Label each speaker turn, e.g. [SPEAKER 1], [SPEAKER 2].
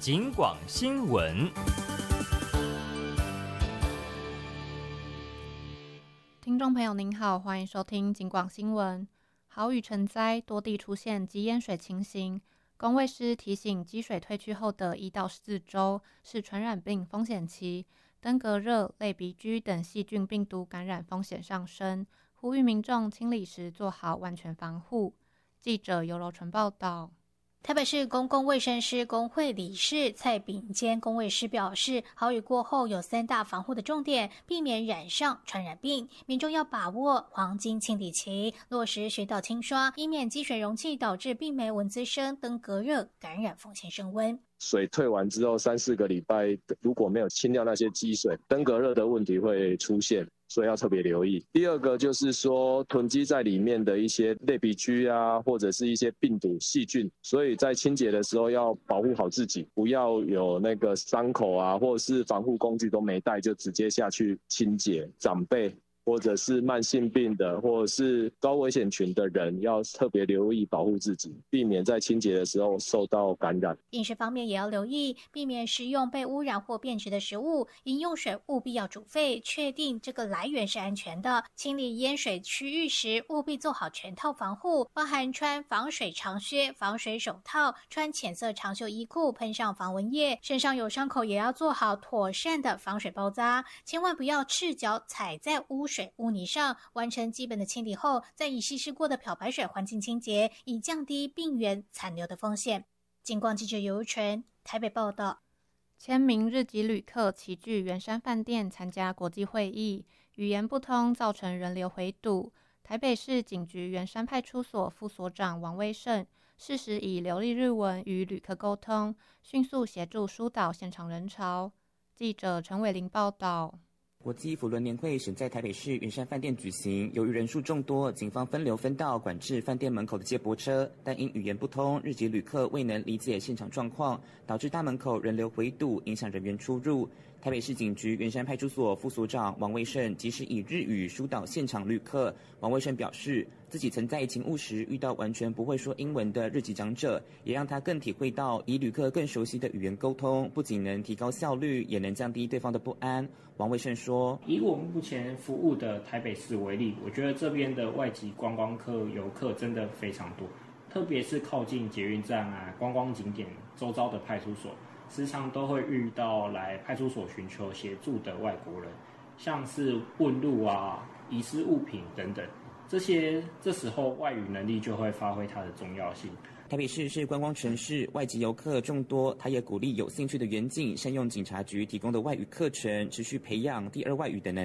[SPEAKER 1] 警广新闻。
[SPEAKER 2] 听众朋友您好，欢迎收听警广新闻。豪雨成灾，多地出现积淹水情形。公卫师提醒，积水退去后的1到14周是传染病风险期，登革热、类鼻疽等细菌病毒感染风险上升，呼吁民众清理时做好万全防护。记者尤柔纯报道。
[SPEAKER 3] 台北市公共卫生师工会理事蔡炳坚公卫师表示，豪雨过后有3大防护的重点，避免染上传染病，民众要把握黄金清理期，落实水岛清刷，以免积水容器导致病媒蚊滋生、登革热感染风险升温。
[SPEAKER 4] 水退完之后3-4个礼拜，如果没有清掉那些积水，登革热的问题会出现，所以要特别留意。第二个就是说囤积在里面的一些类鼻疽啊，或者是一些病毒细菌，所以在清洁的时候要保护好自己，不要有那个伤口啊，或者是防护工具都没带就直接下去清洁。长辈或者是慢性病的，或者是高危险群的人，要特别留意保护自己，避免在清洁的时候受到感染。
[SPEAKER 3] 饮食方面也要留意，避免食用被污染或变质的食物，饮用水务必要煮沸，确定这个来源是安全的。清理淹水区域时，务必做好全套防护，包含穿防水长靴、防水手套，穿浅色长袖衣裤，喷上防蚊液，身上有伤口也要做好妥善的防水包扎，千万不要赤脚踩在污水污泥上。完成基本的清理后，再以稀释过的漂白水环境清洁，以降低病原残留的风险。警广记者尤纯台北报道。
[SPEAKER 2] 千名日籍旅客齐聚圆山饭店参加国际会议，语言不通造成人流回堵。台北市警局圆山派出所副所长王威胜适时以流利日文与旅客沟通，迅速协助疏导现场人潮。记者陈伟玲报道。
[SPEAKER 5] 国际扶轮年会选在台北市圆山饭店举行，由于人数众多，警方分流分道管制饭店门口的接驳车，但因语言不通，日籍旅客未能理解现场状况，导致大门口人流回堵，影响人员出入。台北市警局圆山派出所副所长王卫胜及时以日语疏导现场旅客。王卫胜表示，自己曾在勤务时遇到完全不会说英文的日籍长者，也让他更体会到以旅客更熟悉的语言沟通，不仅能提高效率，也能降低对方的不安。王卫胜说，
[SPEAKER 6] 以我们目前服务的台北市为例，我觉得这边的外籍观光客游客真的非常多，特别是靠近捷运站啊、观光景点周遭的派出所，时常都会遇到来派出所寻求协助的外国人，像是问路啊、遗失物品等等，这时候外语能力就会发挥它的重要性。
[SPEAKER 5] 台北市是观光城市，外籍游客众多，他也鼓励有兴趣的员警善用警察局提供的外语课程，持续培养第二外语的能